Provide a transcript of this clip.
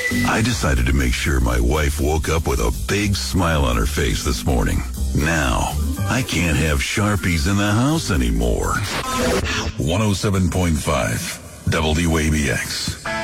I decided to make sure my wife woke up with a big smile on her face this morning. Now, I can't have Sharpies in the house anymore. 107.5 WABX.